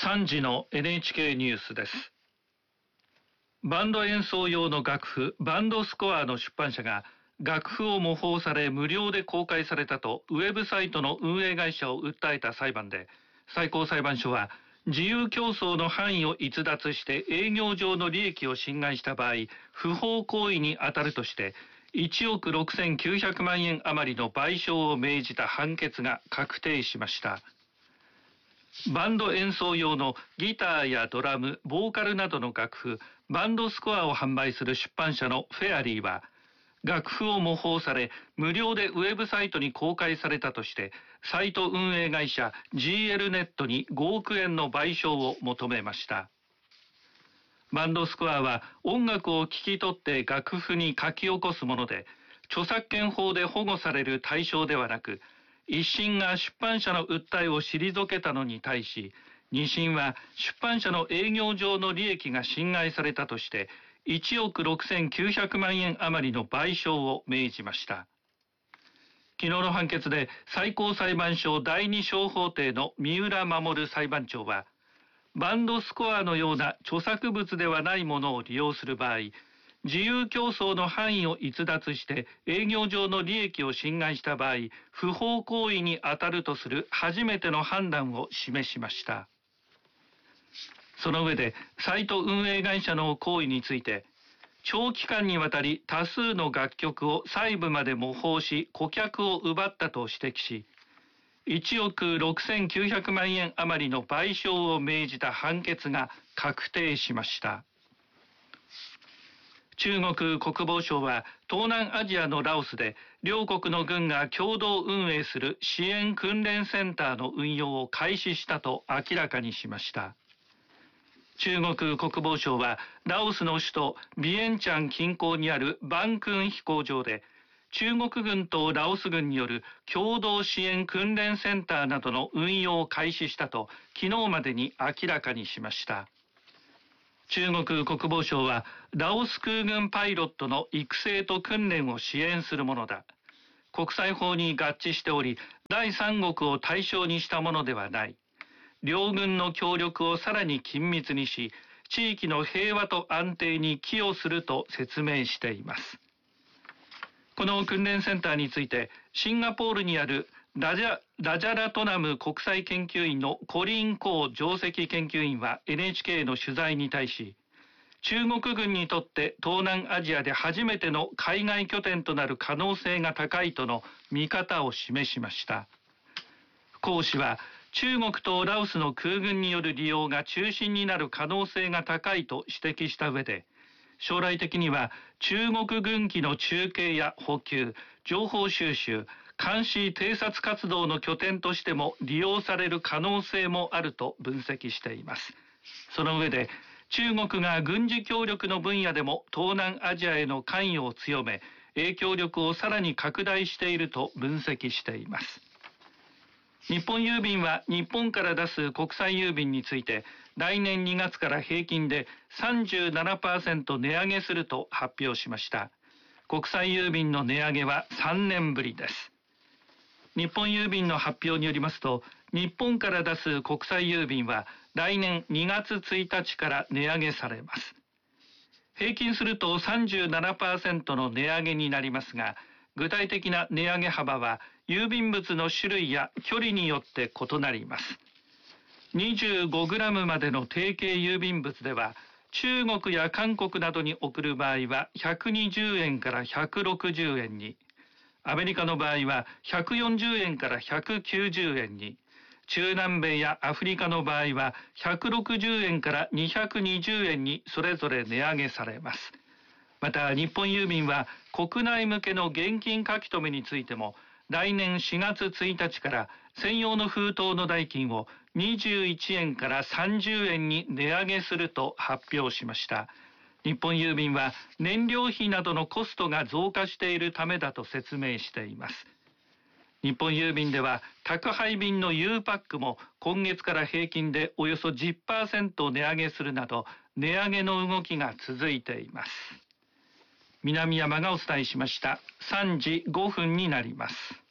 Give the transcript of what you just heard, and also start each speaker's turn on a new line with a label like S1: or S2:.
S1: 3時の NHK ニュースです。バンド演奏用の楽譜バンドスコアの出版社が楽譜を模倣され無料で公開されたとウェブサイトの運営会社を訴えた裁判で、最高裁判所は自由競争の範囲を逸脱して営業上の利益を侵害した場合、不法行為に当たるとして1億6900万円余りの賠償を命じた判決が確定しました。バンド演奏用のギターやドラム、ボーカルなどの楽譜、バンドスコアを販売する出版社のフェアリーは、楽譜を模倣され無料でウェブサイトに公開されたとして、サイト運営会社 GL ネットに5億円の賠償を求めました。バンドスコアは音楽を聴き取って楽譜に書き起こすもので、著作権法で保護される対象ではなく、一審が出版社の訴えを退けたのに対し、二審は出版社の営業上の利益が侵害されたとして1億6900万円余りの賠償を命じました。昨日の判決で最高裁判所第二小法廷の三浦守裁判長は、バンドスコアのような著作物ではないものを利用する場合、自由競争の範囲を逸脱して営業上の利益を侵害した場合、不法行為に当たるとする初めての判断を示しました。その上で、サイト運営会社の行為について、長期間にわたり多数の楽曲を細部まで模倣し、顧客を奪ったと指摘し、1億6900万円余りの賠償を命じた判決が確定しました。中国国防省は東南アジアのラオスで両国の軍が共同運営する支援訓練センターの運用を開始したと明らかにしました。中国国防省はラオスの首都ビエンチャン近郊にあるバンクン飛行場で中国軍とラオス軍による共同支援訓練センターなどの運用を開始したと昨日までに明らかにしました。中国国防省はラオス空軍パイロットの育成と訓練を支援するものだ。国際法に合致しており、第三国を対象にしたものではない。両軍の協力をさらに緊密にし、地域の平和と安定に寄与すると説明しています。この訓練センターについて、シンガポールにあるラジャラトナム国際研究院のコリン・コー上席研究員は NHK の取材に対し、中国軍にとって東南アジアで初めての海外拠点となる可能性が高いとの見方を示しました。コー氏は、中国とラオスの空軍による利用が中心になる可能性が高いと指摘した上で、将来的には中国軍機の中継や補給、情報収集、監視偵察活動の拠点としても利用される可能性もあると分析しています。その上で、中国が軍事協力の分野でも東南アジアへの関与を強め、影響力をさらに拡大していると分析しています。日本郵便は日本から出す国際郵便について来年2月から平均で 37% 値上げすると発表しました。国際郵便の値上げは3年ぶりです。日本郵便の発表によりますと、日本から出す国際郵便は来年2月1日から値上げされます。平均すると 37% の値上げになりますが、具体的な値上げ幅は郵便物の種類や距離によって異なります。25g までの定型郵便物では、中国や韓国などに送る場合は120円から160円に、アメリカの場合は140円から190円に、中南米やアフリカの場合は160円から220円にそれぞれ値上げされます。また日本郵便は国内向けの現金書留についても来年4月1日から専用の封筒の代金を21円から30円に値上げすると発表しました。日本郵便は燃料費などのコストが増加しているためだと説明しています。日本郵便では宅配便の U パックも今月から平均でおよそ 10% 値上げするなど値上げの動きが続いています。南山がお伝えしました。3時5分になります。